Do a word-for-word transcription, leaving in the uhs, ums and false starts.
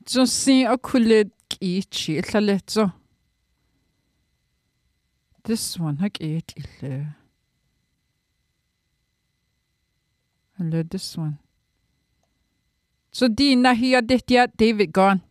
So si akulit ichi itlalezo. This one hak it ille. Hello, this one. So di nahia dit David gone.